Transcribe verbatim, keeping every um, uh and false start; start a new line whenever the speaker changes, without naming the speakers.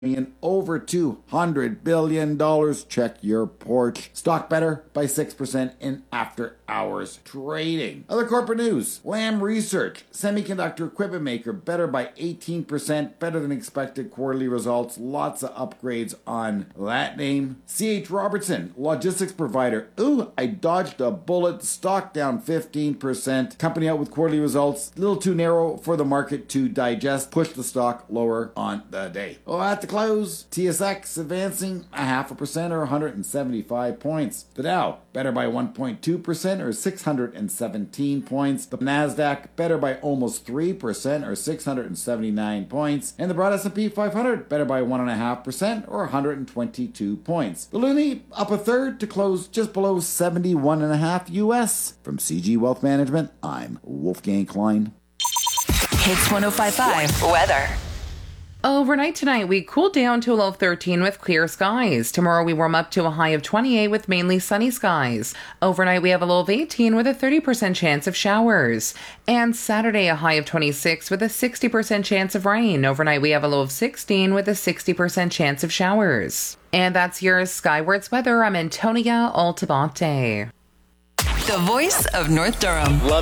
in over two hundred billion dollars. Check your porch. Stock better by six percent in after hours trading. Other corporate news. Lam Research, semiconductor equipment maker, better by eighteen percent, better than expected quarterly results. Lots of upgrades on that name. C H Robertson, logistics provider. Ooh, I dodged a bullet. Stock down fifteen percent. Company out with quarterly results. A little too narrow for the market to digest. Push the stock lower on the day. Oh, at the close, T S X advancing a half a percent or one hundred seventy-five points. The Dow better by one point two percent or six hundred seventeen points. The Nasdaq better by almost three percent or six hundred seventy-nine points. And the broad S and P five hundred better by one point five percent or one hundred twenty-two points. The Loonie up a third to close just below seventy-one point five U S. From C G Wealth Management, I'm Wolfgang Klein.
Hits one oh five point five weather.
Overnight tonight, we cool down to a low of thirteen with clear skies. Tomorrow, we warm up to a high of twenty-eight with mainly sunny skies. Overnight, we have a low of eighteen with a thirty percent chance of showers. And Saturday, a high of twenty-six with a sixty percent chance of rain. Overnight, we have a low of sixteen with a sixty percent chance of showers. And that's your Skywards weather. I'm Antonia Altabate.
The voice of North Durham.
Love